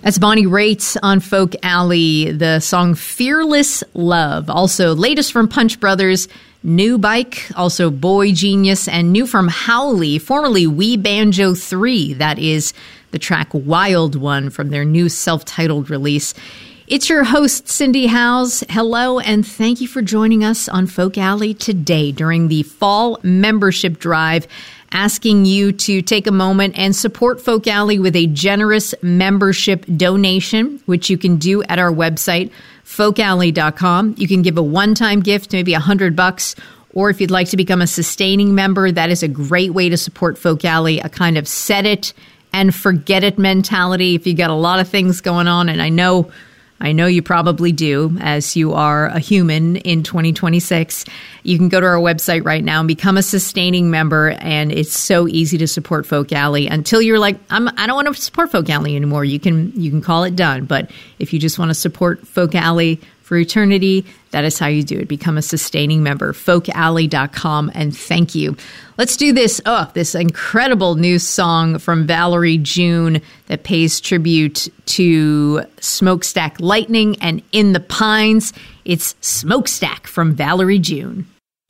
That's Bonnie Raitt on Folk Alley, the song Fearless Love. Also, latest from Punch Brothers, New Bike, also Boy Genius, and new from Howley, formerly We Banjo 3. That is the track Wild One from their new self-titled release. It's your host, Cindy Howes. Hello, and thank you for joining us on Folk Alley today during the fall membership drive, asking you to take a moment and support Folk Alley with a generous membership donation, which you can do at our website, folkalley.com. You can give a one-time gift, maybe $100, or if you'd like to become a sustaining member, that is a great way to support Folk Alley, a kind of set it and forget it mentality. If you got a lot of things going on, and I know you probably do, as you are a human in 2026. You can go to our website right now and become a sustaining member, and it's so easy to support Folk Alley. Until you're like, I don't want to support Folk Alley anymore, you can call it done. But if you just want to support Folk Alley for eternity, that is how you do it. Become a sustaining member, folkalley.com, and thank you. Let's do this. This incredible new song from Valerie June that pays tribute to Smokestack Lightning and In the Pines. It's Smokestack from Valerie June.